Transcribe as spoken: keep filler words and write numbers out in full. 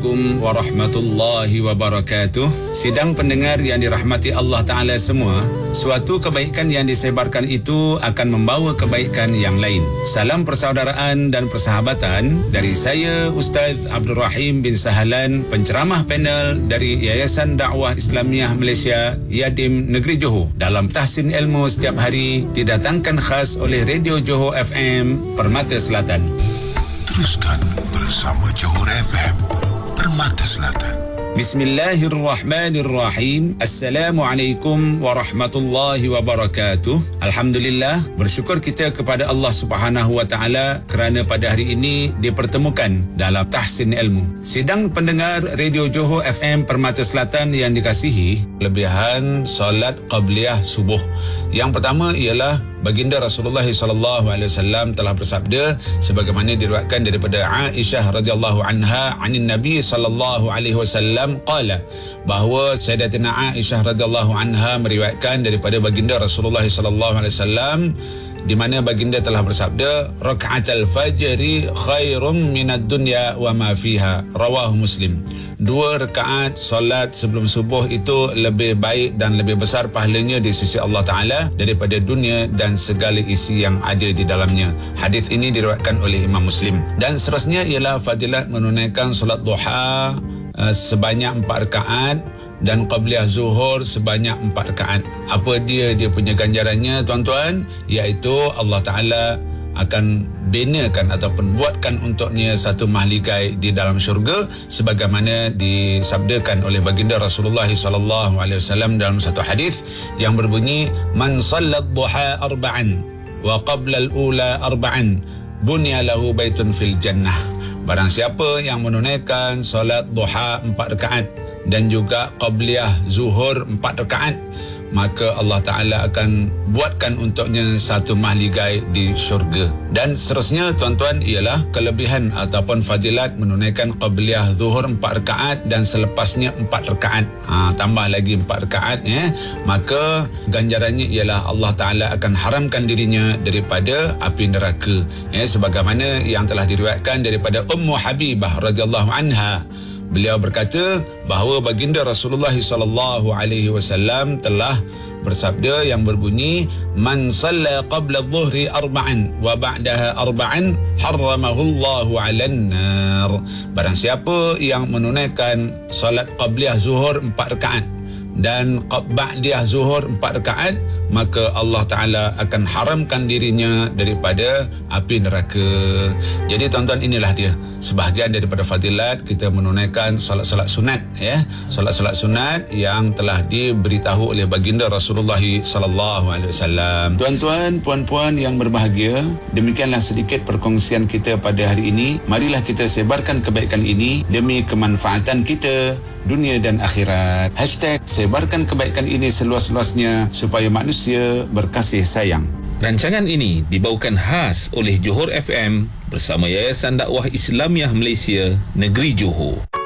Assalamualaikum warahmatullahi wabarakatuh. Sidang pendengar yang dirahmati Allah Ta'ala semua, suatu kebaikan yang disebarkan itu akan membawa kebaikan yang lain. Salam persaudaraan dan persahabatan dari saya Ustaz Abdul Rahim bin Sahalan, penceramah panel dari Yayasan Dakwah Islamiah Malaysia Yadim Negeri Johor. Dalam tahsin ilmu setiap hari didatangkan khas oleh Radio Johor F M Permata Selatan. Teruskan bersama Johor F M Permata Selatan. Bismillahirrahmanirrahim. Assalamualaikum warahmatullahi wabarakatuh. Alhamdulillah, bersyukur kita kepada Allah Subhanahu wa taala kerana pada hari ini dipertemukan dalam tahsin ilmu. Sidang pendengar Radio Johor F M Permata Selatan yang dikasihi, kelebihan solat qabliyah subuh. Yang pertama ialah baginda Rasulullah sallallahu alaihi wasallam telah bersabda sebagaimana diriwayatkan daripada Aisyah radhiyallahu anha anin Nabi sallallahu alaihi wasallam qala, bahawa Sayyidatina Aisyah radhiyallahu anha meriwayatkan daripada baginda Rasulullah sallallahu alaihi wasallam di mana baginda telah bersabda, rakaatul fajri khairum minad dunya wa ma fiha, rawahu Muslim. Dua rakaat solat sebelum subuh itu lebih baik dan lebih besar pahalanya di sisi Allah Ta'ala daripada dunia dan segala isi yang ada di dalamnya. Hadis ini diriwayatkan oleh Imam Muslim. Dan seterusnya ialah fadilat menunaikan solat duha uh, sebanyak empat rakaat dan qabliyah zuhur sebanyak empat rakaat. Apa dia dia punya ganjarannya, tuan-tuan? Iaitu Allah Ta'ala akan binakan ataupun buatkan untuknya satu mahligai di dalam syurga sebagaimana disabdakan oleh baginda Rasulullah sallallahu alaihi wasallam dalam satu hadis yang berbunyi, man sallat duha arba'an wa qabla al-ula arba'an bunya lahu baitun fil jannah. Barang siapa yang menunaikan solat duha empat rakaat dan juga qabliyah zuhur empat rakaat, maka Allah Ta'ala akan buatkan untuknya satu mahligai di syurga. Dan seterusnya, tuan-tuan, ialah kelebihan ataupun fadilat menunaikan qabliyah zuhur empat rakaat dan selepasnya empat rakaat. Ha, tambah lagi empat rakaat, ya. Maka ganjarannya ialah Allah Ta'ala akan haramkan dirinya daripada api neraka. Ya, sebagaimana yang telah diriwayatkan daripada Ummu Habibah radhiyallahu anha. Beliau berkata bahawa baginda Rasulullah sallallahu alaihi wasallam telah bersabda yang berbunyi, man shalla qabla adh-dhuhri arba'an wa ba'daha arba'an harramahu Allahu 'alan nar. Barang siapa yang menunaikan solat qabliyah zuhur empat rakaat dan ba'diyah zuhur empat rakaat, maka Allah Ta'ala akan haramkan dirinya daripada api neraka. Jadi tuan-tuan, inilah dia sebahagian daripada fadilat kita menunaikan solat-solat sunat, ya. Solat-solat sunat yang telah diberitahu oleh baginda Rasulullah sallallahu alaihi wasallam. Tuan-tuan, puan-puan yang berbahagia, demikianlah sedikit perkongsian kita pada hari ini. Marilah kita sebarkan kebaikan ini demi kemanfaatan kita dunia dan akhirat. Hashtag sebarkan kebaikan ini seluas-luasnya supaya manusia berkasih sayang. Rancangan ini dibawakan khas oleh Johor F M bersama Yayasan Dakwah Islamiah Malaysia Negeri Johor.